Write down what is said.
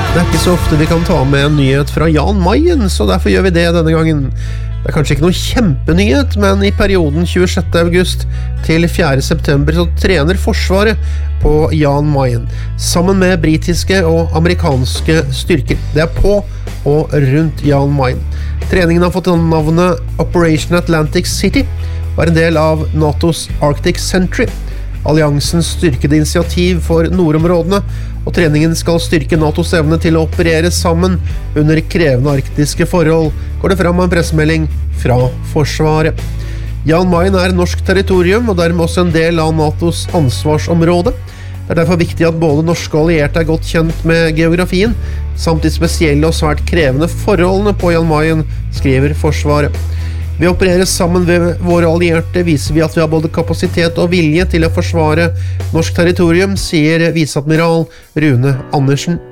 Det ikke så ofte vi kan ta med en nyhet fra Jan Mayen, så derfor gjør vi det denne gangen. Det kanskje ikke noen kjempenyhet, men i perioden 26. august til 4. september så trener Forsvaret på Jan Mayen, sammen med britiske og amerikanske styrker. Det på og rundt Jan Mayen. Treningen har fått navnet Operation Atlantic City, og en del av NATO's Arctic Sentry, alliansens styrkede initiativ for nordområdene, og treningen skal styrke NATOs evne til å operere sammen under krevende arktiske forhold, går det fram av en pressemelding fra Forsvaret. Jan Mayen norsk territorium, og dermed også en del av NATOs ansvarsområde. Det derfor viktig at både norske og allierte godt kjent med geografien, samt de spesielle og svært krevende forholdene på Jan Mayen, skriver Forsvaret. Ved å operere sammen ved våre allierte viser vi at vi har både kapasitet og vilje til å forsvare norsk territorium, sier viseadmiral Rune Andersen.